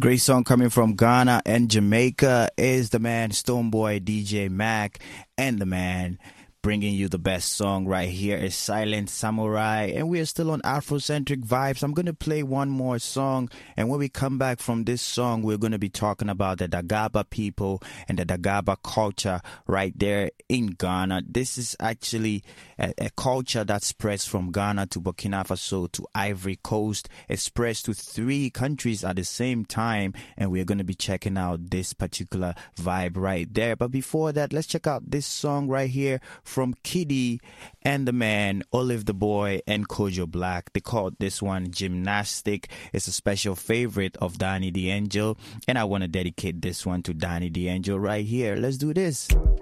Great song coming from Ghana and Jamaica is the man Stonebwoy DJ Mac, and the man bringing you the best song right here is Silent Samurai, and we are still on Afrocentric vibes. I'm going to play one more song, and when we come back from this song, we're going to be talking about the Dagaba people and the Dagaba culture right there in Ghana. This is actually a culture that spreads from Ghana to Burkina Faso to Ivory Coast. It spreads to 3 countries at the same time, and we're going to be checking out this particular vibe right there. But before that, let's check out this song right here from Kiddy and the man Olive the Boy and Kojo Black. They called this one Gymnastic. It's a special favorite of Danny the Angel, and I want to dedicate this one to Danny the Angel right here. Let's do this.